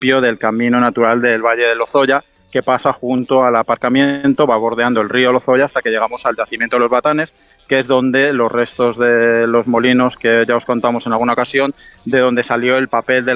principio del camino natural del Valle de Lozoya, que pasa junto al aparcamiento, va bordeando el río Lozoya hasta que llegamos al yacimiento de los Batanes, que es donde los restos de los molinos que ya os contamos en alguna ocasión, de donde salió el papel de